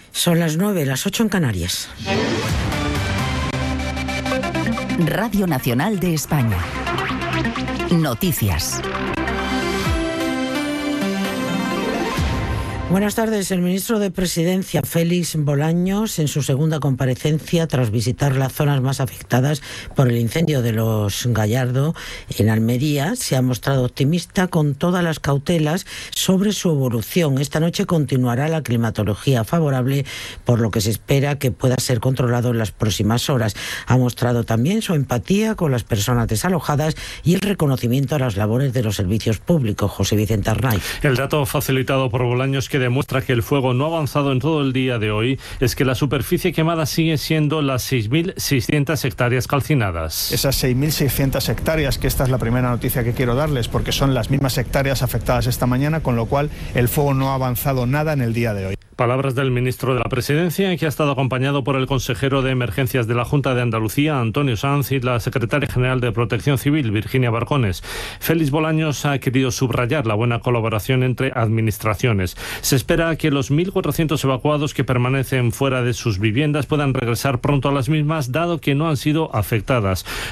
Son las 9, las 8 en Canarias. Radio Nacional de España. Noticias. Buenas tardes. El ministro de Presidencia, Félix Bolaños, en su segunda comparecencia tras visitar las zonas más afectadas por el incendio de Los Gallardo en Almería, se ha mostrado optimista con todas las cautelas sobre su evolución. Esta noche continuará la climatología favorable, por lo que se espera que pueda ser controlado en las próximas horas. Ha mostrado también su empatía con las personas desalojadas y el reconocimiento a las labores de los servicios públicos. José Vicente Arnaiz. El dato facilitado por Bolaños, que demuestra que el fuego no ha avanzado en todo el día de hoy, es que la superficie quemada sigue siendo las 6.600 hectáreas calcinadas. Esas 6.600 hectáreas, que esta es la primera noticia que quiero darles, porque son las mismas hectáreas afectadas esta mañana, con lo cual el fuego no ha avanzado nada en el día de hoy. Palabras del ministro de la Presidencia, que ha estado acompañado por el consejero de Emergencias de la Junta de Andalucía, Antonio Sanz, y la secretaria general de Protección Civil, Virginia Barcones. Félix Bolaños ha querido subrayar la buena colaboración entre administraciones. Se espera que los 1.400 evacuados que permanecen fuera de sus viviendas puedan regresar pronto a las mismas, dado que no han sido afectadas.